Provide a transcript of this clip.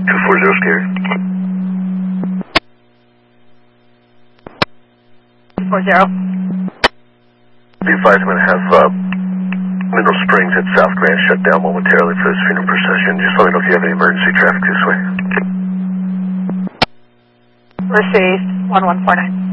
240 scary. 40. Be advised, I'm going to have Mineral Springs at South Grand shut down momentarily for this funeral procession. Just let me know if you have any emergency traffic this way. Received. 1149.